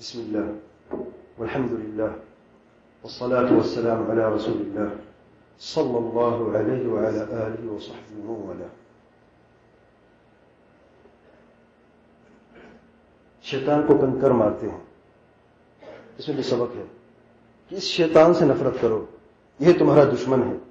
بسم الله والحمد لله والصلاة والسلام على رسول الله صلى الله عليه وعلى آله وصحبه ومن والاه. شیطان کو کنکر مارتے ہیں. اس میں بھی سبق ہے کہ اس شیطان سے نفرت کرو، یہ تمہارا دشمن ہے.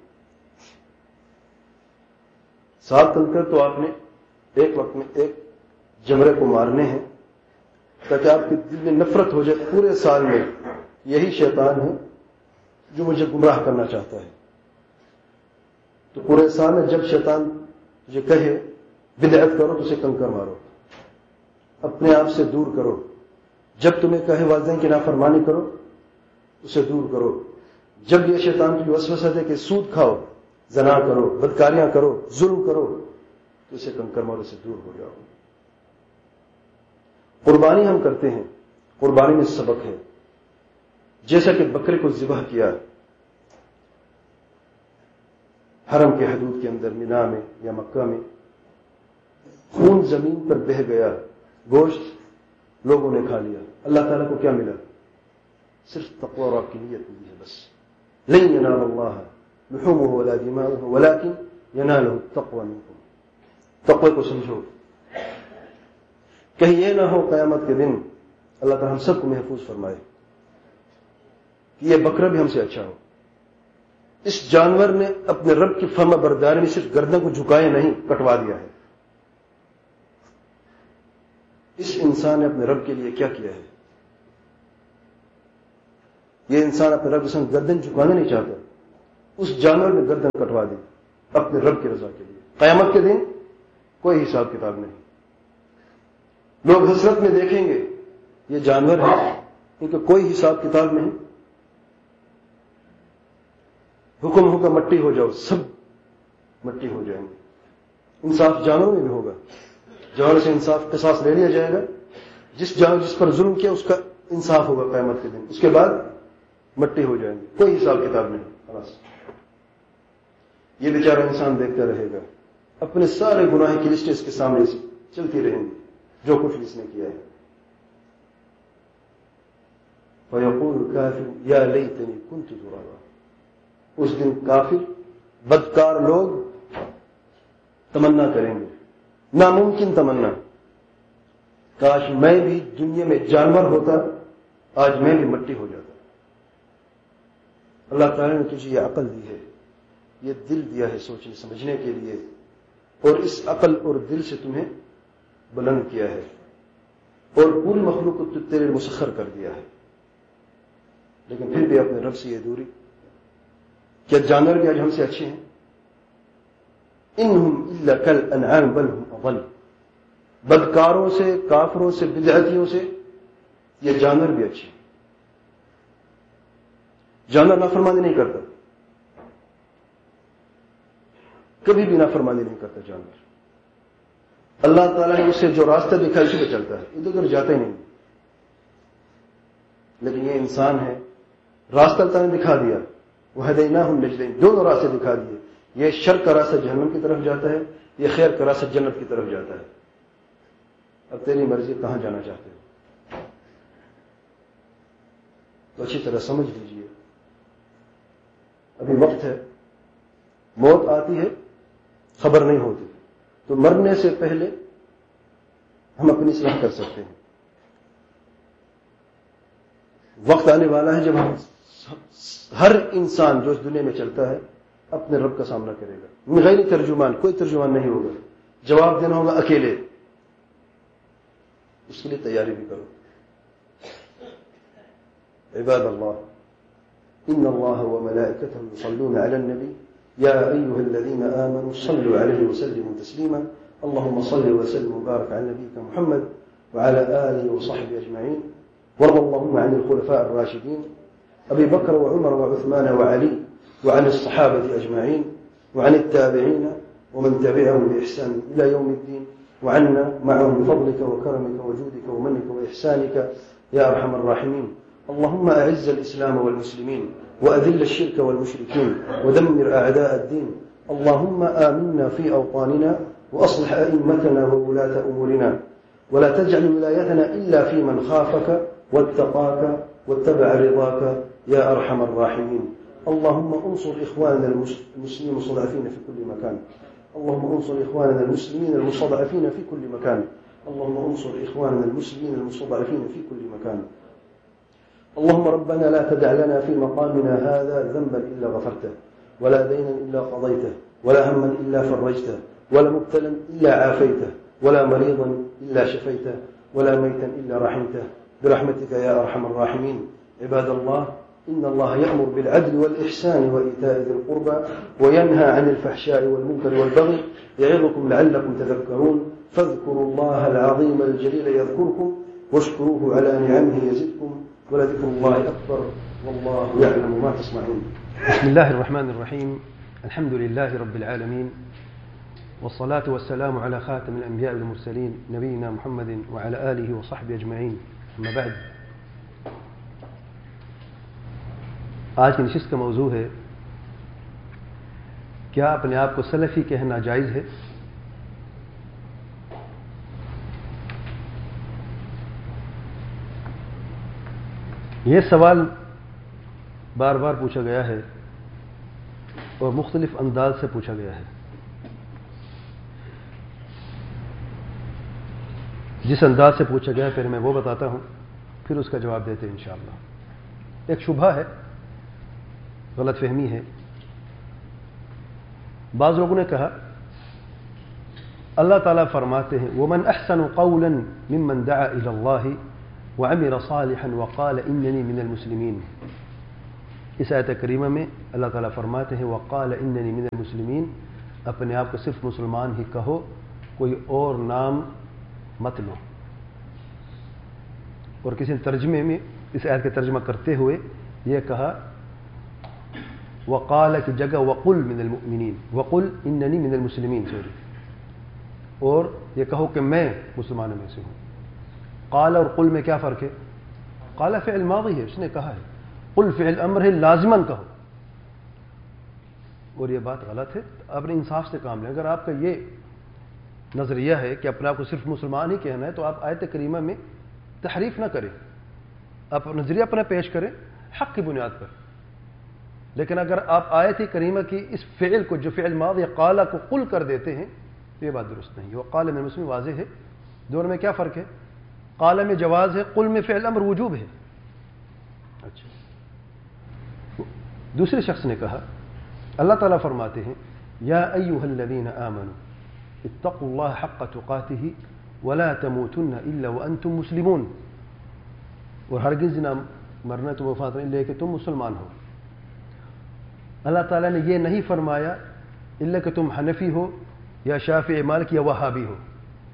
7 کنکر تو آپ نے ایک وقت میں ایک جمرے کو مارنے ہیں تاکہ آپ کے دل میں نفرت ہو جائے. پورے سال میں یہی شیطان ہے جو مجھے گمراہ کرنا چاہتا ہے. تو پورے سال میں جب شیطان تجھے کہے بدعت کرو تو اسے کنکر مارو، اپنے آپ سے دور کرو. جب تمہیں کہے والدین کی نافرمانی کرو اسے دور کرو. جب یہ شیطان تجھے وسوسہ دے کہ سود کھاؤ، زنا کرو، بدکاریاں کرو، ظلم کرو تو اسے کنکر مارو، سے دور ہو جاؤ. قربانی ہم کرتے ہیں، قربانی میں سبق ہے. جیسا کہ بکرے کو ذبح کیا حرم کے حدود کے اندر، مینا میں یا مکہ میں، خون زمین پر بہہ گیا، گوشت لوگوں نے کھا لیا. اللہ تعالیٰ کو کیا ملا؟ صرف تقوی اور آپ کی نیت ملی ہے بس. لن ينال الله لحومه ولا دماؤه ولكن يناله التقوى منكم. تقوی کو سمجھو. کہیں یہ نہ ہو قیامت کے دن اللہ تعالیٰ ہم سب کو محفوظ فرمائے کہ یہ بکرا بھی ہم سے اچھا ہو. اس جانور نے اپنے رب کی فرما برداری میں صرف گردن کو جھکائے نہیں، کٹوا دیا ہے. اس انسان نے اپنے رب کے لیے کیا کیا ہے؟ یہ انسان اپنے رب کے ساتھ گردن جھکانا نہیں چاہتا، اس جانور نے گردن کٹوا دی اپنے رب کی رضا کے لیے. قیامت کے دن کوئی حساب کتاب نہیں. لوگ حسرت میں دیکھیں گے یہ جانور ہے، ان کا کوئی حساب کتاب نہیں. حکم ہوگا مٹی ہو جاؤ، سب مٹی ہو جائیں گے. انصاف جانوروں میں بھی ہوگا. جانور سے انصاف قصاص لے لیا جائے گا. جس جانور جس پر ظلم کیا اس کا انصاف ہوگا قیامت کے دن. اس کے بعد مٹی ہو جائیں گے، کوئی حساب کتاب نہیں. خلاص یہ بیچارہ انسان دیکھتا رہے گا، اپنے سارے گناہ کی لسٹ اس کے سامنے سے چلتی رہیں گی، جو کچھ اس نے کیا ہے. فَيَقُولُ الْكَافِرُ يَا لَيْتَنِي كُنْتُ تُرَابًا. اس دن کافر بدکار لوگ تمنا کریں گے، ناممکن تمنا، کاش میں بھی دنیا میں جانور ہوتا، آج میں بھی مٹی ہو جاتا. اللہ تعالیٰ نے تجھے یہ عقل دی ہے، یہ دل دیا ہے سوچنے سمجھنے کے لیے، اور اس عقل اور دل سے تمہیں بلند کیا ہے، اور پوری مخلوق کو تیرے لیے مسخر کر دیا ہے. لیکن پھر بھی اپنے رب سے یہ دوری. کیا جانور بھی آج ہم سے اچھے ہیں؟ انہم الا کالانعام بل ہم اضل. بدکاروں سے، کافروں سے، بدعتیوں سے یہ جانور بھی اچھے ہیں. جانور نافرمانی نہیں کرتا، کبھی بھی نافرمانی نہیں کرتا جانور. اللہ تعالیٰ نے اسے جو راستہ دکھایا اسی پہ چلتا ہے، ادھر ادھر جاتا ہی نہیں. لیکن یہ انسان ہے، راستہ اللہ تعالیٰ نے دکھا دیا، وَهَدَيْنَاهُ النَّجْدَيْنِ، دونوں راستے دکھا دیے. یہ شر کا راستہ جہنم کی طرف جاتا ہے، یہ خیر کا راستہ جنت کی طرف جاتا ہے. اب تیری مرضی، کہاں جانا چاہتے ہو؟ تو اچھی طرح سمجھ لیجیے، ابھی وقت ہے. موت آتی ہے، خبر نہیں ہوتی، تو مرنے سے پہلے ہم اپنی اصلاح کر سکتے ہیں. وقت آنے والا ہے جب ہم ہر انسان جو اس دنیا میں چلتا ہے اپنے رب کا سامنا کرے گا، غیر ترجمان، کوئی ترجمان نہیں ہوگا. جواب دینا ہوگا اکیلے. اس کے لیے تیاری بھی کرو. عباد اللہ، ان اللہ وملائکتہ یصلون علی النبی یا ایها الذین آمنوا صلوا علیہ وسلموا تسلیما. اللهم صل وسلم وبارك على نبيك محمد وعلى آله وصحبه أجمعين. وارض اللهم عن الخلفاء الراشدين أبي بكر وعمر وعثمان وعلي، وعن الصحابة أجمعين، وعن التابعين ومن تبعهم بإحسان إلى يوم الدين، وعنا معهم بفضلك وكرمك وجودك ومنك وإحسانك يا أرحم الراحمين. اللهم أعز الإسلام والمسلمين وأذل الشرك والمشركين ودمر أعداء الدين. اللهم آمنا في أوطاننا وأصلح أئمتنا وولاة أمورنا، ولا تجعل ولايتنا إلا في من خافك واتقاك واتبع رضاك يا أرحم الراحمين. اللهم انصر إخواننا المسلمين المستضعفين في كل مكان. اللهم انصر إخواننا المسلمين المستضعفين في كل مكان. اللهم انصر إخواننا المسلمين المستضعفين في كل مكان. اللهم ربنا لا تدع لنا في مقامنا هذا ذنبا إلا غفرته، ولا دينا إلا قضيته، ولا هما إلا فرجته، ولا مبتلا إلا عافيته، ولا مريضا إلا شفيته، ولا ميتا إلا رحمته، برحمتك يا أرحم الراحمين. عباد الله، إن الله يأمر بالعدل والإحسان وإيتاء ذي القربى وينهى عن الفحشاء والمنكر والبغي يعظكم لعلكم تذكرون. فاذكروا الله العظيم الجليل يذكركم واشكروه على نعمه يزدكم ولذكر الله أكبر والله يعلم ما تصنعون. بسم الله الرحمن الرحيم. الحمد لله رب العالمين، والصلاة والسلام على خاتم الأنبياء والمرسلين نبينا محمد وعلى آله وصحبه أجمعين. أما بعد، آج کی نشست کا موضوع ہے کیا اپنے آپ کو سلفی کہنا جائز ہے؟ یہ سوال بار بار پوچھا گیا ہے اور مختلف انداز سے پوچھا گیا ہے. جس انداز سے پوچھا گیا ہے پہلے میں وہ بتاتا ہوں، پھر اس کا جواب دیتے ہیں انشاءاللہ. ایک شبہ ہے، غلط فہمی ہے. بعض لوگوں نے کہا اللہ تعالیٰ فرماتے ہیں وَمَنْ أَحْسَنُ قَوْلًا مِمَّنْ دَعَا إِلَى اللَّهِ وَعَمِلَ صَالِحًا وَقَالَ إِنَّنِي مِنَ الْمُسْلِمِينَ. اس آیت کریمہ میں اللہ تعالیٰ فرماتے ہیں وَقَالَ إِنَّنِي مِنَ الْمُسْلِمِينَ، اپنے آپ کو صرف مسلمان ہی کہو، کوئی اور نام مت لو. اور کسی ترجمے میں اس آیت کا ترجمہ کرتے ہوئے یہ کہا وقال کی جگہ وقل من المؤمنین، وقل اننی من المسلمین، اور یہ کہو کہ میں مسلمانوں میں سے ہوں. قال اور قل میں کیا فرق ہے؟ قال فعل ماضی ہے، اس نے کہا ہے. قل فعل امر ہے، لازماً کہو. اور یہ بات غلط ہے. اپنے انصاف سے کام لیں. اگر آپ کا یہ نظریہ ہے کہ اپنے آپ کو صرف مسلمان ہی کہنا ہے تو آپ آیت کریمہ میں تحریف نہ کریں، آپ نظریہ اپنا پیش کریں حق کی بنیاد پر. لیکن اگر آپ آیت کریمہ کی اس فعل کو جو فعل ماضی قال کو قل کر دیتے ہیں تو یہ بات درست نہیں. وہ قال میں مسلم واضح ہے. دونوں میں کیا فرق ہے؟ قال میں جواز ہے، قل میں فعل امر وجوب ہے. اچھا، دوسرے شخص نے کہا اللہ تعالیٰ فرماتے ہیں یا ایھا الذین آمنوا اتقوا اللہ حق تقاتہ ولا تموتن الا وانتم مسلمون. اور ہرگز نہ مرنا تو وفات نہیں لے کہ تم مسلمان ہو. اللہ تعالیٰ نے یہ نہیں فرمایا الا کہ تم حنفی ہو یا شافعی مالکی یا وہابی ہو.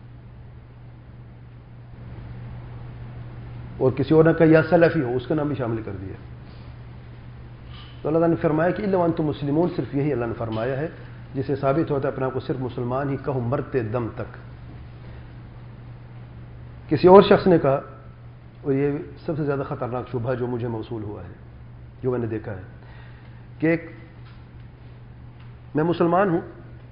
اور کسی اور نے کہا یا سلفی ہو، اس کا نام بھی شامل کر دیا. تو اللہ تعالیٰ نے فرمایا کہ الا وانتم مسلمون، صرف یہی اللہ نے فرمایا ہے، جس سے ثابت ہوتا ہے اپنے آپ کو صرف مسلمان ہی کہو مرتے دم تک. کسی اور شخص نے کہا، اور یہ سب سے زیادہ خطرناک شبہ جو مجھے موصول ہوا ہے، جو میں نے دیکھا ہے، کہ میں مسلمان ہوں،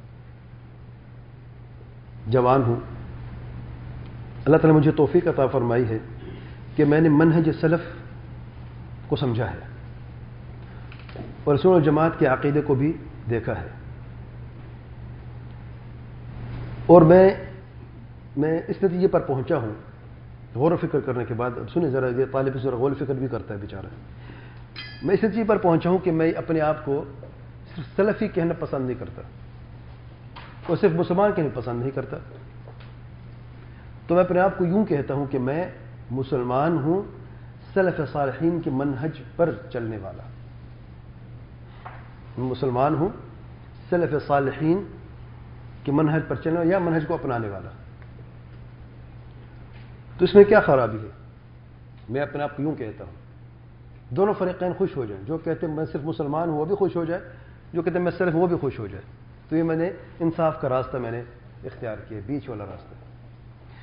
جوان ہوں، اللہ تعالیٰ نے مجھے توفیق عطا فرمائی ہے کہ میں نے منہج سلف کو سمجھا ہے اور سنت والجماعت کے عقیدے کو بھی دیکھا ہے. اور میں اس نتیجے پر پہنچا ہوں غور و فکر کرنے کے بعد. اب سنیں ذرا، یہ طالب ذرا غور و فکر بھی کرتا ہے بیچارہ. میں اس نتیجے پر پہنچا ہوں کہ میں اپنے آپ کو صرف سلفی کہنا پسند نہیں کرتا اور صرف مسلمان کہنا پسند نہیں کرتا. تو میں اپنے آپ کو یوں کہتا ہوں کہ میں مسلمان ہوں سلف صالحین کے منہج پر چلنے والا. مسلمان ہوں سلف صالحین کے منہج پر چلنے والا یا منہج کو اپنانے والا. تو اس میں کیا خرابی ہے؟ میں اپنے آپ کو یوں کہتا ہوں. دونوں فریقین خوش ہو جائیں. جو کہتے ہیں میں صرف مسلمان ہوں وہ بھی خوش ہو جائے، جو کہتے ہیں میں سلف وہ بھی خوش ہو جائے. تو یہ میں نے انصاف کا راستہ میں نے اختیار کیا، بیچ والا راستہ.